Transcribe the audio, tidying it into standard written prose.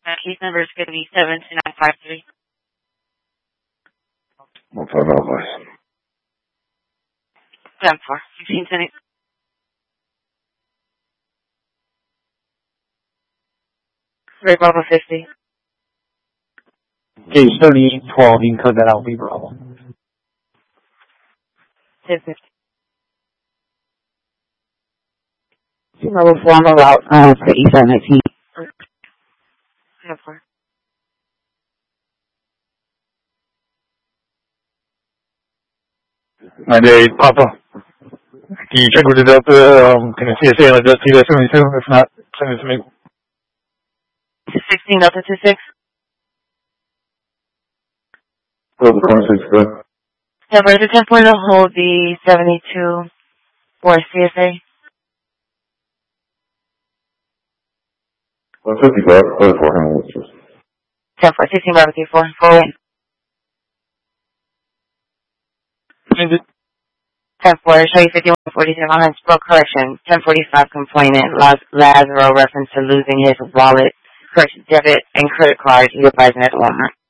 Case number is going to be 72953. 159, please. 10-4. 1620. Ray Bravo 50. Gauge 3812, you can code that out, Ray Bravo. 1050. Level 4 on the route for E719. 10-4. Papa. Can you check with the Delta? Can I see a sale at Delta 72? If not, send it to me. 16 Delta 26. Delta 26, good. Yeah, but it's 10-4 to hold the 72 for CSA. 155, code for him, which is. 10-4. 16 Bravo 34. Forward. 10-4. Show you 5147 on Spell correction. 1045 complainant. Lazaro reference to losing his wallet, correction, debit, and credit card. He advising at the Walmart.